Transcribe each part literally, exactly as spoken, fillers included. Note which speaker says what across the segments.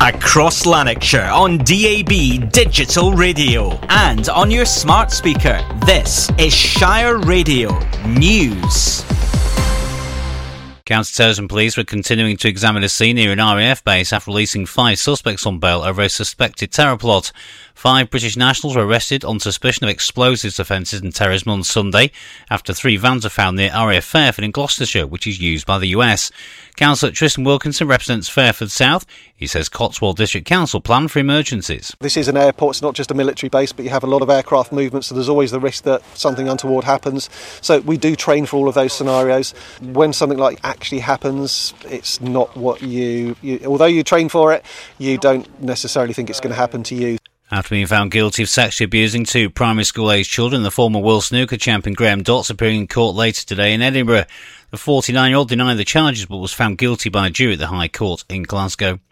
Speaker 1: across Lanarkshire on D A B Digital Radio and on your smart speaker. This is Shire Radio News.
Speaker 2: Counter-terrorism police were continuing to examine a scene near an R A F base after releasing five suspects on bail over a suspected terror plot. Five British nationals were arrested on suspicion of explosives offences and terrorism on Sunday after three vans were found near R A F Fairford in Gloucestershire, which is used by the U S. Councillor Tristan Wilkinson represents Fairford South. He says Cotswold District Council plan for emergencies.
Speaker 3: This is an airport, it's not just a military base, but you have a lot of aircraft movement, so there's always the risk that something untoward happens. So we do train for all of those scenarios. When something like actually happens, it's not what you, you although you train for it, you don't necessarily think it's going to happen to you.
Speaker 2: After being found guilty of sexually abusing two primary school-aged children, the former World Snooker champion Graham Dot's appearing in court later today in Edinburgh. The forty-nine-year-old denied the charges but was found guilty by a jury at the High Court in Glasgow.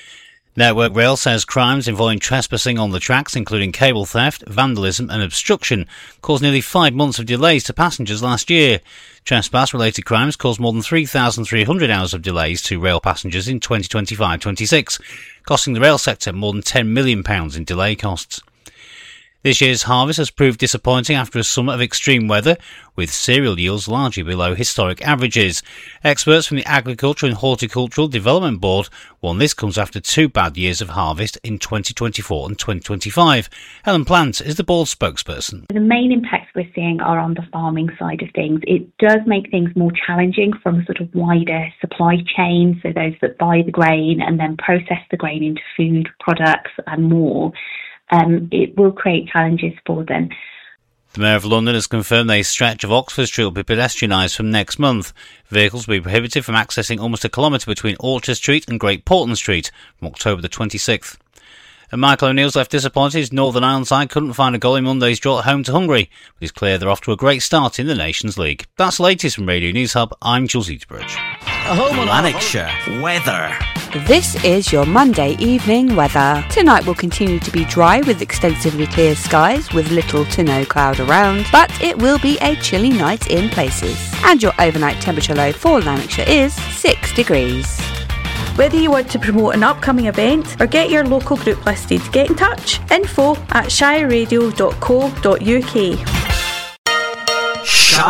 Speaker 2: Network Rail says crimes involving trespassing on the tracks, including cable theft, vandalism and obstruction, caused nearly five months of delays to passengers last year. Trespass-related crimes caused more than three thousand three hundred hours of delays to rail passengers in twenty twenty-five twenty-six, costing the rail sector more than ten million pounds in delay costs. This year's harvest has proved disappointing after a summer of extreme weather, with cereal yields largely below historic averages. Experts from the Agriculture and Horticultural Development Board warn this comes after two bad years of harvest in twenty twenty-four and twenty twenty-five. Helen Plant is the board spokesperson.
Speaker 4: The main impacts we're seeing are on the farming side of things. It does make things more challenging from a sort of wider supply chain, so those that buy the grain and then process the grain into food products and more. Um, it will create challenges for them.
Speaker 2: The Mayor of London has confirmed a stretch of Oxford Street will be pedestrianised from next month. Vehicles will be prohibited from accessing almost a kilometre between Orchard Street and Great Portland Street from October the twenty-sixth. And Michael O'Neill's left disappointed his Northern Ireland side couldn't find a goal in Monday's draw at home to Hungary, but it's clear they're off to a great start in the Nations League. That's the latest from Radio News Hub. I'm Jules Eaterbridge.
Speaker 1: Lanarkshire weather.
Speaker 5: This is your Monday evening weather. Tonight will continue to be dry with extensively clear skies with little to no cloud around, but it will be a chilly night in places. And your overnight temperature low for Lanarkshire is six degrees.
Speaker 6: Whether you want to promote an upcoming event or get your local group listed, get in touch. Info at shire radio dot co dot uk.